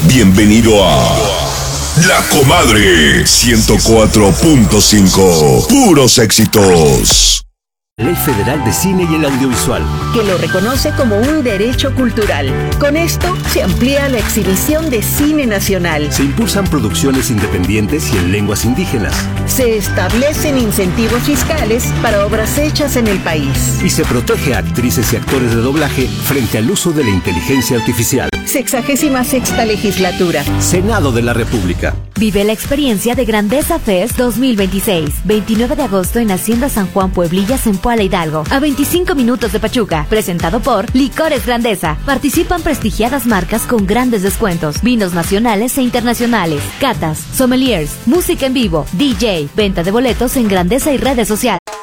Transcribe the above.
Bienvenido a La Comadre 104.5. Puros éxitos. Ley Federal de Cine y el Audiovisual, que lo reconoce como un derecho cultural. Con esto se amplía la exhibición de cine nacional. se impulsan producciones independientes y en lenguas indígenas, Se establecen incentivos fiscales para obras hechas en el país. y se protege a actrices y actores de doblaje frente al uso de la inteligencia artificial. 66ª legislatura. Senado de la República. Vive la experiencia de Grandeza Fest 2026. 29 de agosto en Hacienda San Juan Pueblillas en Puala Hidalgo. A 25 minutos de Pachuca. Presentado por Licores Grandeza. Participan prestigiadas marcas con grandes descuentos. Vinos nacionales e internacionales. Catas, sommeliers, música en vivo, DJ, venta de boletos en Grandeza y redes sociales.